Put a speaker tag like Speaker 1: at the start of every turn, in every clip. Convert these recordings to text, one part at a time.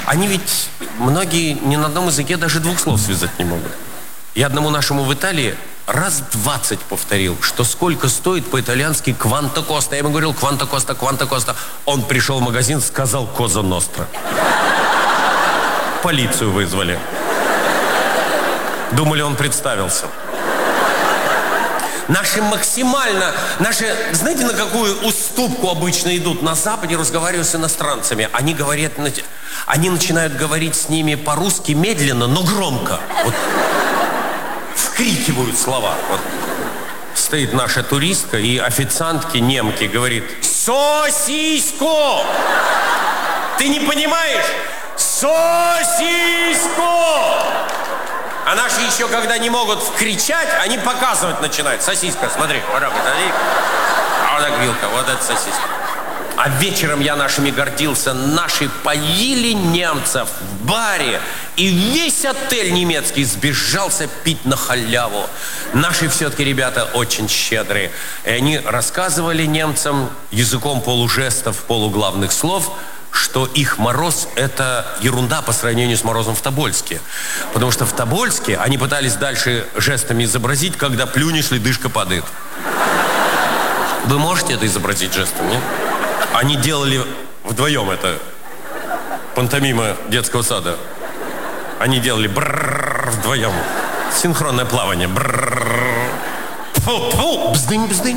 Speaker 1: Они ведь, многие ни на одном языке даже двух слов связать не могут. Я одному нашему в Италии раз 20 повторил, что сколько стоит по-итальянски «кванто коста». Я ему говорил «кванто коста, кванто коста». Он пришел в магазин, сказал «коза ностра». Полицию вызвали. Думали, он представился. Знаете, на какую уступку обычно идут на Западе, разговаривая с иностранцами? Они начинают говорить с ними по-русски медленно, но громко. Вот. Вкрикивают слова. Вот. Стоит наша туристка, и официантки немки говорит: «Сосиску! Ты не понимаешь? Сосиску!» А наши еще, когда не могут вкричать, они показывать начинают. Сосиска, смотри, вот так, а вот так вилка, вот это сосиска. А вечером я нашими гордился. Наши поили немцев в баре, и весь отель немецкий сбежался пить на халяву. Наши все-таки ребята очень щедрые. И они рассказывали немцам языком полужестов, полуглавных слов, что их мороз – это ерунда по сравнению с морозом в Тобольске. Потому что в Тобольске они пытались дальше жестами изобразить, когда плюнешь, ледышка падает. Вы можете это изобразить жестом, нет? Они делали вдвоем это. Пантомима детского сада. Они делали брррррр вдвоем. Синхронное плавание. Брррррр. Фу-фу, бздынь-бздынь.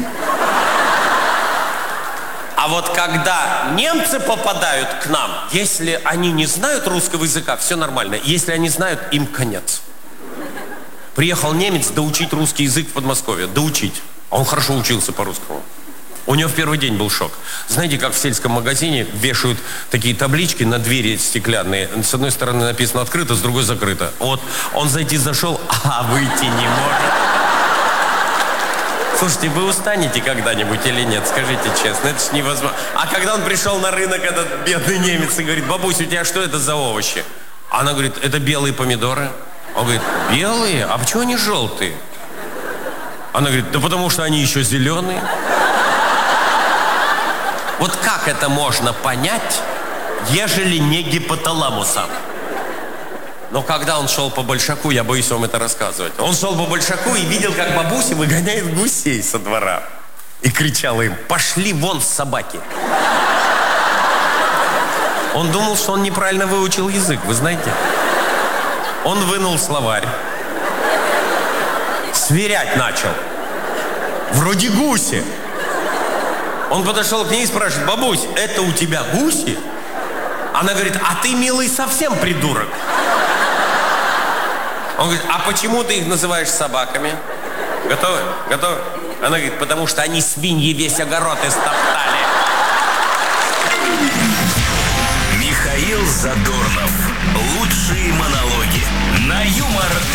Speaker 1: А вот когда немцы попадают к нам, если они не знают русского языка, все нормально. Если они знают, им конец. Приехал немец доучить русский язык в Подмосковье. Доучить. А он хорошо учился по-русскому. У него в первый день был шок. Знаете, как в сельском магазине вешают такие таблички на двери стеклянные. С одной стороны написано «открыто», с другой «закрыто». Вот он зайти зашел, а выйти не может. Слушайте, вы устанете когда-нибудь или нет? Скажите честно, это ж невозможно. А когда он пришел на рынок, этот бедный немец, и говорит: «Бабусь, у тебя что это за овощи?» Она говорит: «Это белые помидоры». Он говорит: «Белые? А почему они желтые?» Она говорит: «Да потому что они еще зеленые». Вот как это можно понять, ежели не гипоталамуса? Но когда он шел по Большаку, я боюсь вам это рассказывать. Он шел по Большаку и видел, как бабуся выгоняет гусей со двора. И кричала им: «Пошли вон, собаки!» Он думал, что он неправильно выучил язык, вы знаете? Он вынул словарь. Сверять начал. Вроде гуси. Он подошел к ней и спрашивает: «Бабусь, это у тебя гуси?» Она говорит: «А ты, милый, совсем придурок». Он говорит: «А почему ты их называешь собаками?» Готовы? Готовы? Она говорит: «Потому что они свиньи весь огород истоптали».
Speaker 2: Михаил Задорнов. Лучшие монологи на Юмор